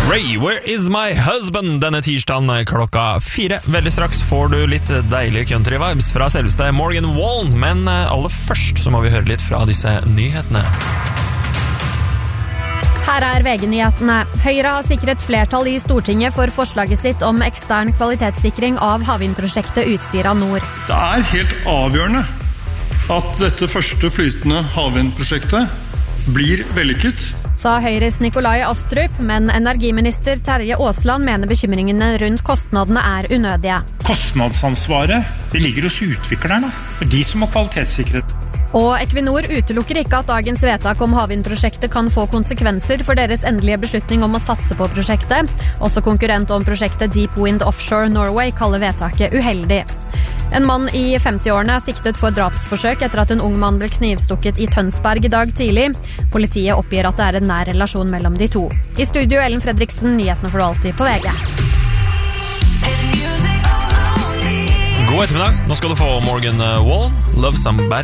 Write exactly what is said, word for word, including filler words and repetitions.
Ray, where is my husband? Denne tirsdagen klokka fire. Veldig straks får du litt deilige country-vibes fra selveste Morgan Wallen, men aller først så må vi høre litt fra disse nyhetene. Her er V G-nyhetene. Høyre har sikret flertall i Stortinget for forslaget sitt om ekstern kvalitetssikring av havvindprosjektet Utsira Nord. Det er helt avgjørende at dette første flytende havvindprosjektet blir vellykket. Sa Høyres Nikolai Astrup, men energiminister Terje Aasland mener bekymringene rundt kostnadene er unødige. Kostnadsansvaret, det ligger hos utviklerne, de som må kvalitetssikre. Og Equinor utelukker ikke at dagens vedtak om havvindprosjektet kan få konsekvenser for deres endelige beslutning om å satse på prosjektet. Også konkurrent om prosjektet Deep Wind Offshore Norway kaller vedtaket uheldig. En mann i femti-årene er siktet for drapsforsøk etter at en ung mann ble knivstukket i Tønsberg i dag tidlig. Politiet oppgir at det er en nær relasjon mellom de to. I studio Ellen Fredriksen, nyhetene får du alltid på V G. God ettermiddag, nå skal du få Morgan Wallen, Love Somebody.